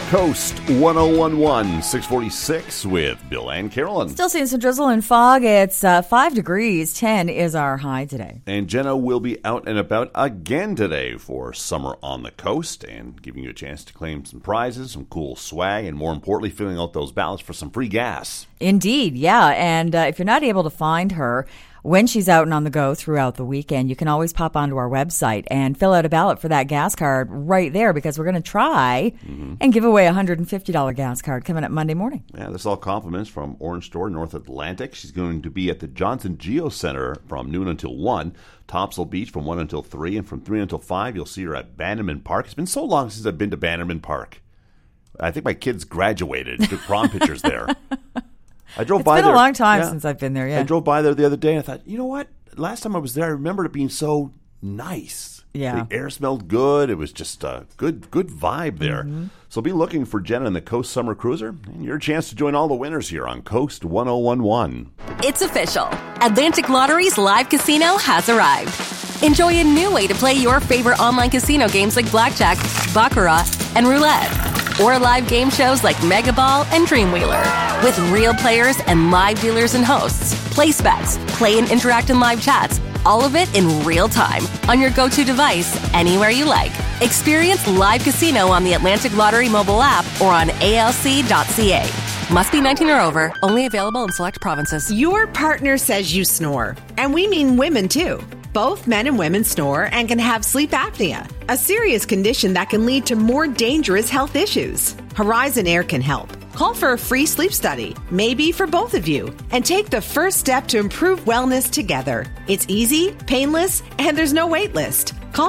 Coast 1011, 646 with Bill and Carolyn. Still seeing some drizzle and fog. It's 5 degrees. 10 is our high today. And Jenna will be out and about again today for Summer on the Coast and giving you a chance to claim some prizes, some cool swag, and more importantly, filling out those ballots for some free gas. Indeed, yeah. And if you're not able to find her when she's out and on the go throughout the weekend, you can always pop onto our website and fill out a ballot for that gas card right there, because we're going to try and give away a $150 gas card coming up Monday morning. Yeah, this is all compliments from Orange Store, North Atlantic. She's going to be at the Johnson Geo Center from noon until 1, Topsail Beach from 1 until 3, and from 3 until 5, you'll see her at Bannerman Park. It's been so long since I've been to Bannerman Park. I think my kids graduated, took prom pictures there. I drove by there. It's been a long time since I've been there, yeah. I drove by there the other day and I thought, you know what? Last time I was there, I remember it being so nice. Yeah. The air smelled good. It was just a good vibe there. So be looking for Jenna in the Coast Summer Cruiser, and your chance to join all the winners here on Coast 1011. It's official. Atlantic Lottery's live casino has arrived. Enjoy a new way to play your favorite online casino games like blackjack, baccarat, and roulette. Or live game shows like Mega Ball and Dreamwheeler. With real players and live dealers and hosts. Place bets, play and interact in live chats. All of it in real time on your go-to device, anywhere you like. Experience live casino on the Atlantic Lottery mobile app or on alc.ca. Must be 19 or over. Only available in select provinces. Your partner says you snore, and we mean women too. Both men and women snore and can have sleep apnea, a serious condition that can lead to more dangerous health issues. Horizon Air can help. Call for a free sleep study, maybe for both of you, and take the first step to improve wellness together. It's easy, painless, and there's no wait list. Call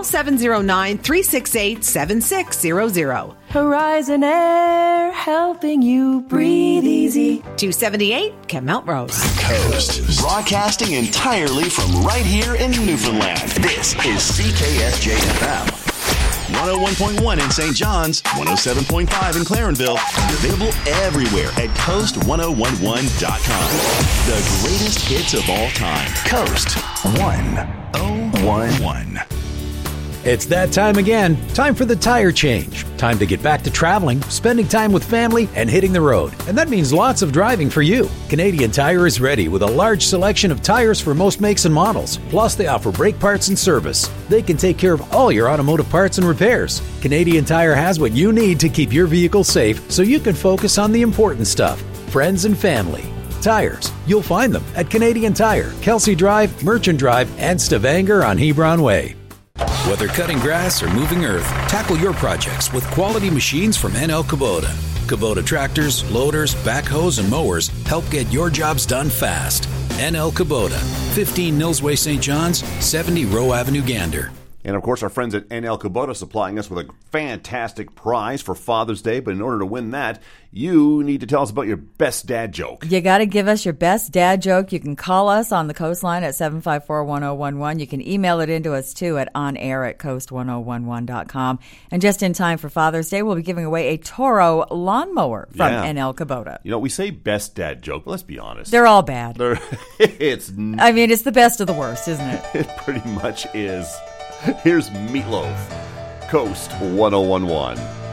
709-368-7600. Horizon Air, helping you breathe easy. 278 Kemelt Road. Coast, broadcasting entirely from right here in Newfoundland. This is CKSJ-FM. 101.1 in St. John's, 107.5 in Clarenville, available everywhere at coast1011.com. The greatest hits of all time. Coast 1011. It's that time again. Time for the tire change. Time to get back to traveling, spending time with family, and hitting the road. And that means lots of driving for you. Canadian Tire is ready with a large selection of tires for most makes and models. Plus, they offer brake parts and service. They can take care of all your automotive parts and repairs. Canadian Tire has what you need to keep your vehicle safe so you can focus on the important stuff, friends and family. Tires. You'll find them at Canadian Tire, Kelsey Drive, Merchant Drive, and Stavanger on Hebron Way. Whether cutting grass or moving earth, tackle your projects with quality machines from NL Kubota. Kubota tractors, loaders, backhoes, and mowers help get your jobs done fast. NL Kubota, 15 Nilsway St. John's, 70 Rowe Avenue, Gander. And, of course, our friends at NL Kubota supplying us with a fantastic prize for Father's Day. But in order to win that, you need to tell us about your best dad joke. You got to give us your best dad joke. You can call us on the Coastline at 754-1011. You can email it into us, too, at onair@coast1011.com. And just in time for Father's Day, we'll be giving away a Toro lawnmower from NL Kubota. You know, we say best dad joke, but let's be honest. They're all bad. It's the best of the worst, isn't it? It pretty much is. Here's Meatloaf, Coast 1011.